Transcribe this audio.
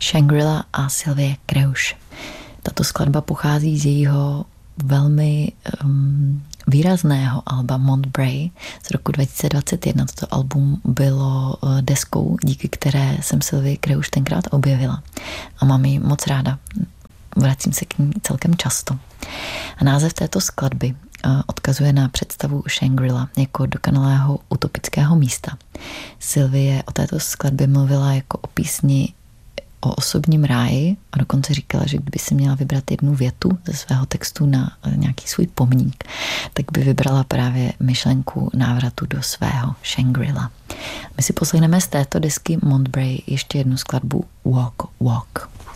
Shangri-La a Sylvie Kreusch. Tato skladba pochází z jejího velmi výrazného alba Montbray z roku 2021. Toto album bylo deskou, díky které jsem Sylvie Kreusch tenkrát objevila. A mám ji moc ráda. Vracím se k ní celkem často. A název této skladby odkazuje na představu Shangri-La jako dokonalého utopického místa. Sylvie o této skladbě mluvila jako o písni o osobním ráji a dokonce říkala, že kdyby si měla vybrat jednu větu ze svého textu na nějaký svůj pomník, tak by vybrala právě myšlenku návratu do svého Shangri-La. My si poslechneme z této desky Montbray ještě jednu skladbu Walk, Walk.